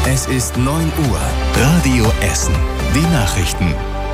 Es ist 9 Uhr. Radio Essen. Die Nachrichten.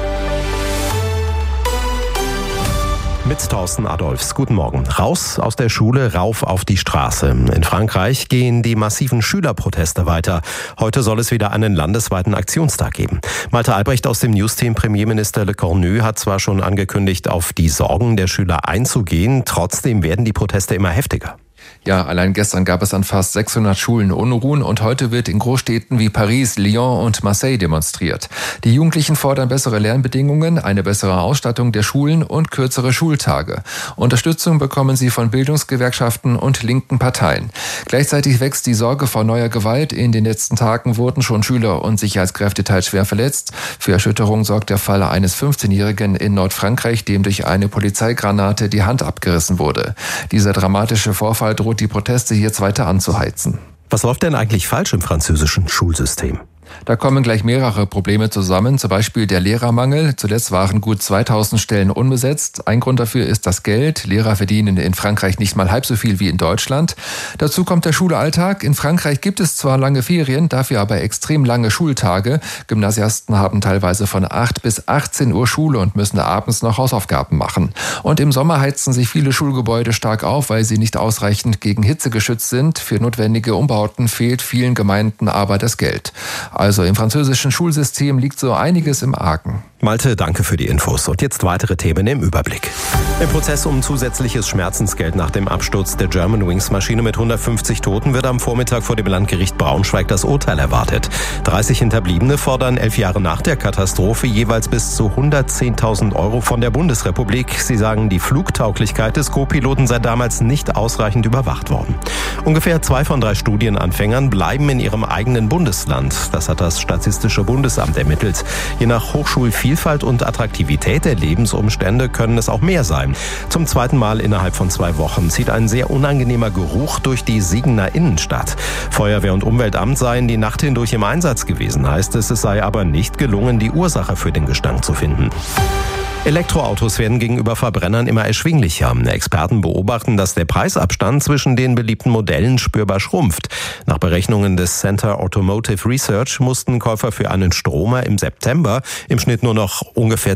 Mit Thorsten Adolfs. Guten Morgen. Raus aus der Schule, rauf auf die Straße. In Frankreich gehen die massiven Schülerproteste weiter. Heute soll es wieder einen landesweiten Aktionstag geben. Malte Albrecht aus dem Newsteam, Premierminister Le Cornu, hat zwar schon angekündigt, auf die Sorgen der Schüler einzugehen. Trotzdem werden die Proteste immer heftiger. Ja, allein gestern gab es an fast 600 Schulen Unruhen und heute wird in Großstädten wie Paris, Lyon und Marseille demonstriert. Die Jugendlichen fordern bessere Lernbedingungen, eine bessere Ausstattung der Schulen und kürzere Schultage. Unterstützung bekommen sie von Bildungsgewerkschaften und linken Parteien. Gleichzeitig wächst die Sorge vor neuer Gewalt. In den letzten Tagen wurden schon Schüler und Sicherheitskräfte teils schwer verletzt. Für Erschütterung sorgt der Fall eines 15-Jährigen in Nordfrankreich, dem durch eine Polizeigranate die Hand abgerissen wurde. Dieser dramatische Vorfall droht die Proteste jetzt weiter anzuheizen. Was läuft denn eigentlich falsch im französischen Schulsystem? Da kommen gleich mehrere Probleme zusammen, zum Beispiel der Lehrermangel. Zuletzt waren gut 2000 Stellen unbesetzt. Ein Grund dafür ist das Geld. Lehrer verdienen in Frankreich nicht mal halb so viel wie in Deutschland. Dazu kommt der Schulalltag. In Frankreich gibt es zwar lange Ferien, dafür aber extrem lange Schultage. Gymnasiasten haben teilweise von 8 bis 18 Uhr Schule und müssen abends noch Hausaufgaben machen. Und im Sommer heizen sich viele Schulgebäude stark auf, weil sie nicht ausreichend gegen Hitze geschützt sind. Für notwendige Umbauten fehlt vielen Gemeinden aber das Geld. Also im französischen Schulsystem liegt so einiges im Argen. Malte, danke für die Infos. Und jetzt weitere Themen im Überblick. Im Prozess um zusätzliches Schmerzensgeld nach dem Absturz der Germanwings-Maschine mit 150 Toten wird am Vormittag vor dem Landgericht Braunschweig das Urteil erwartet. 30 Hinterbliebene fordern 11 Jahre nach der Katastrophe jeweils bis zu 110.000 € von der Bundesrepublik. Sie sagen, die Flugtauglichkeit des Co-Piloten sei damals nicht ausreichend überwacht worden. Ungefähr 2 von 3 Studienanfängern bleiben in ihrem eigenen Bundesland. Das hat das Statistische Bundesamt ermittelt. Je nach Hochschulvielfalt und Attraktivität der Lebensumstände können es auch mehr sein. Zum zweiten Mal innerhalb von 2 Wochen zieht ein sehr unangenehmer Geruch durch die Siegener Innenstadt. Feuerwehr und Umweltamt seien die Nacht hindurch im Einsatz gewesen, heißt es. Es sei aber nicht gelungen, die Ursache für den Gestank zu finden. Elektroautos werden gegenüber Verbrennern immer erschwinglicher. Experten beobachten, dass der Preisabstand zwischen den beliebten Modellen spürbar schrumpft. Nach Berechnungen des Center Automotive Research mussten Käufer für einen Stromer im September im Schnitt nur noch ungefähr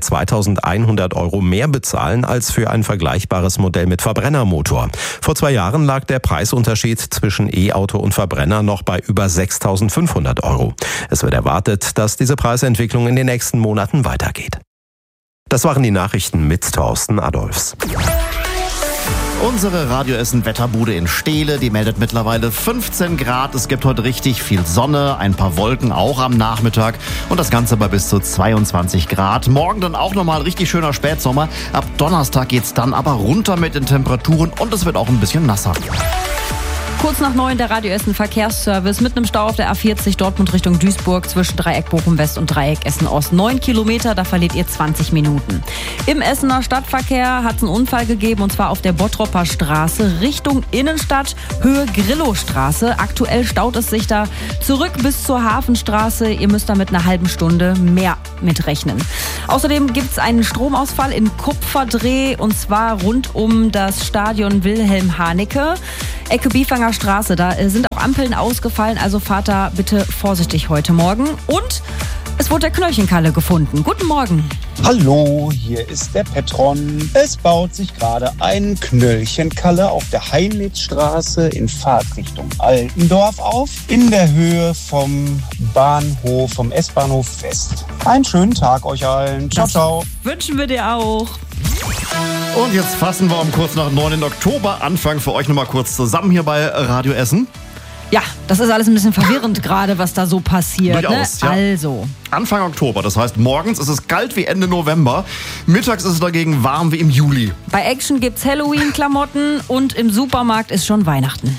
2.100 € mehr bezahlen als für ein vergleichbares Modell mit Verbrennermotor. Vor 2 Jahren lag der Preisunterschied zwischen E-Auto und Verbrenner noch bei über 6.500 €. Es wird erwartet, dass diese Preisentwicklung in den nächsten Monaten weitergeht. Das waren die Nachrichten mit Thorsten Adolfs. Unsere Radio Essen Wetterbude in Steele, die meldet mittlerweile 15 Grad. Es gibt heute richtig viel Sonne, ein paar Wolken auch am Nachmittag und das Ganze bei bis zu 22 Grad. Morgen dann auch nochmal richtig schöner Spätsommer. Ab Donnerstag geht's dann aber runter mit den Temperaturen und es wird auch ein bisschen nasser. Kurz nach 9 der Radio Essen Verkehrsservice mit einem Stau auf der A40 Dortmund Richtung Duisburg zwischen Dreieck Bochum West und Dreieck Essen Ost. 9 Kilometer, da verliert ihr 20 Minuten. Im Essener Stadtverkehr hat es einen Unfall gegeben und zwar auf der Bottropper Straße Richtung Innenstadt, Höhe Grillowstraße. Aktuell staut es sich da zurück bis zur Hafenstraße. Ihr müsst da mit einer halben Stunde mehr mitrechnen. Außerdem gibt es einen Stromausfall in Kupferdreh und zwar rund um das Stadion Wilhelm Hanecke. Ecke Biefanger Straße, da sind auch Ampeln ausgefallen, also fahrt da bitte vorsichtig heute Morgen. Und es wurde der Knöllchenkalle gefunden. Guten Morgen. Hallo, hier ist der Petron. Es baut sich gerade ein Knöllchenkalle auf der Heinrichstraße in Fahrtrichtung Altendorf auf, in der Höhe vom Bahnhof, vom S-Bahnhof West. Einen schönen Tag euch allen. Ciao, ciao. Wünschen wir dir auch. Und jetzt fassen wir um kurz nach 9. Oktober Anfang für euch nochmal kurz zusammen hier bei Radio Essen. Ja, das ist alles ein bisschen verwirrend gerade, was da so passiert. Durchaus, ne? ja. Also. Anfang Oktober, das heißt morgens ist es kalt wie Ende November, mittags ist es dagegen warm wie im Juli. Bei Action gibt's Halloween-Klamotten und im Supermarkt ist schon Weihnachten.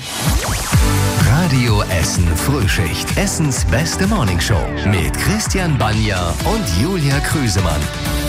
Radio Essen Frühschicht. Essens beste Morningshow mit Christian Banja und Julia Krüsemann.